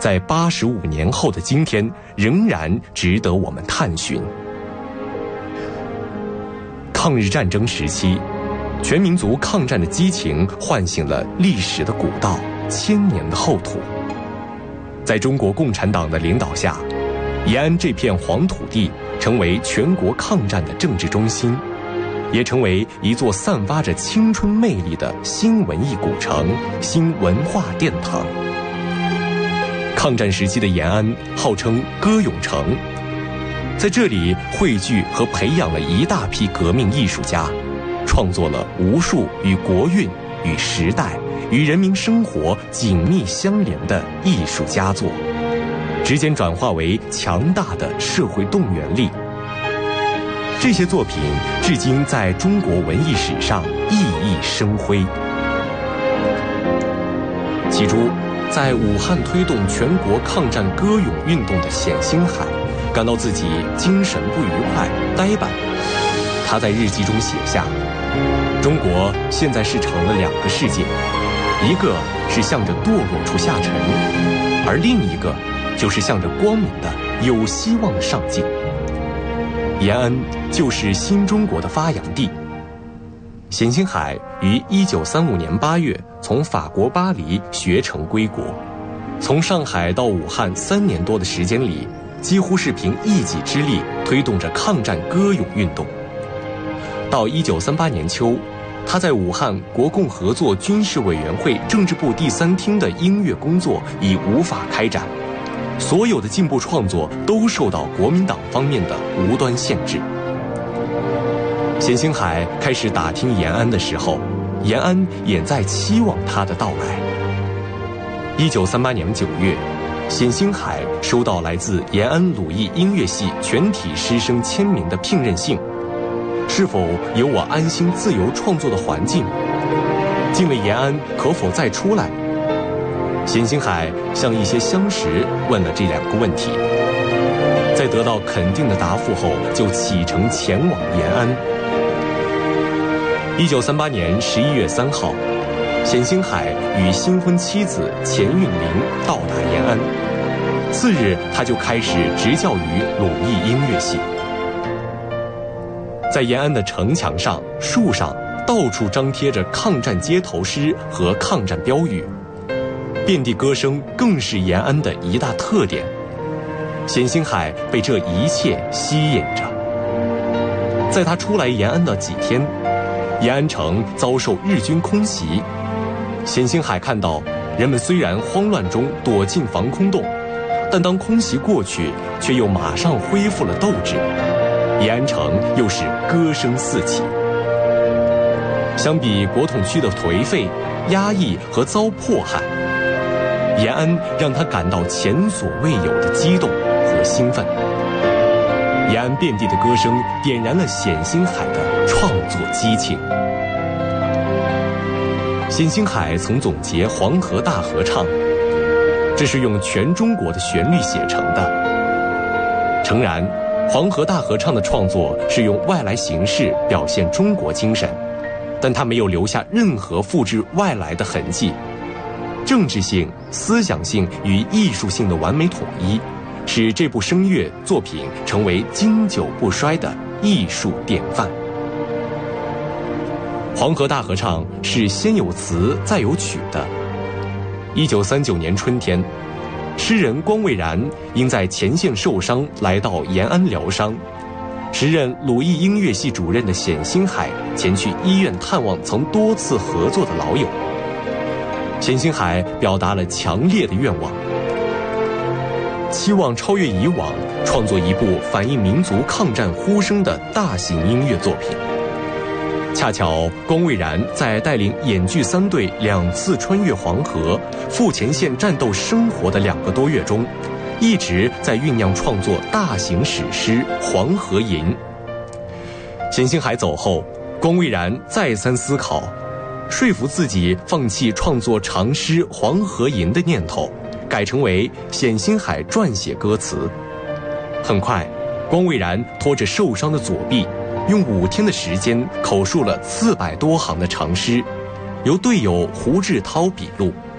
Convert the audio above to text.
在85年后的今天仍然值得我们探寻。抗日战争时期，全民族抗战的激情唤醒了历史的古道，1000年的厚土。在中国共产党的领导下，延安这片黄土地成为全国抗战的政治中心，也成为一座散发着青春魅力的新文艺古城、新文化殿堂。抗战时期的延安号称歌咏城，在这里汇聚和培养了一大批革命艺术家，创作了无数与国运、与时代、与人民生活紧密相连的艺术佳作，直接转化为强大的社会动员力。这些作品至今在中国文艺史上熠熠生辉。起初，在武汉推动全国抗战歌咏运动的冼星海感到自己精神不愉快、呆板。他在日记中写下：中国现在是成了2个世界，一个是向着堕落处下沉，而另一个就是向着光明的、有希望的上进。延安就是新中国的发扬地。冼星海于1935年8月从法国巴黎学成归国，从上海到武汉3年多的时间里，几乎是凭一己之力推动着抗战歌咏运动。到1938年秋，他在武汉国共合作军事委员会政治部第3厅的音乐工作已无法开展，所有的进步创作都受到国民党方面的无端限制。冼星海开始打听延安的时候，延安也在期望他的到来。1938年9月，冼星海收到来自延安鲁艺音乐系全体师生签名的聘任信，是否有我安心自由创作的环境？进了延安可否再出来？冼星海向一些相识问了这2个问题，在得到肯定的答复后，就启程前往延安。1938年11月3号，冼星海与新婚妻子钱韵玲到达延安。次日，他就开始执教于鲁艺音乐系。在延安的城墙上、树上，到处张贴着抗战街头诗和抗战标语，遍地歌声更是延安的一大特点。冼星海被这一切吸引着。在他出来延安的几天，延安城遭受日军空袭，冼星海看到人们虽然慌乱中躲进防空洞，但当空袭过去，却又马上恢复了斗志。延安城又是歌声四起。相比国统区的颓废、压抑和遭迫害，延安让他感到前所未有的激动和兴奋。延安遍地的歌声点燃了冼星海的创作激情。冼星海曾总结《黄河大合唱》，这是用全中国的旋律写成的。诚然，《黄河大合唱》的创作是用外来形式表现中国精神，但它没有留下任何复制外来的痕迹。政治性、思想性与艺术性的完美统一，使这部声乐作品成为经久不衰的艺术典范。《黄河大合唱》是先有词再有曲的。1939年春天，诗人光蔚然因在前线受伤来到延安疗伤，时任鲁艺音乐系主任的冼星海前去医院探望曾多次合作的老友。冼星海表达了强烈的愿望，期望超越以往，创作一部反映民族抗战呼声的大型音乐作品。恰巧光蔚然在带领演剧3队2次穿越黄河、赴前线战斗生活的2个多月中，一直在酝酿创作大型史诗《黄河吟》。冼星海走后，光蔚然再三思考，说服自己放弃创作长诗《黄河吟》的念头，改成为冼星海撰写歌词。很快，光蔚然拖着受伤的左臂，用5天的时间口述了400多行的长诗，由队友胡志涛笔录。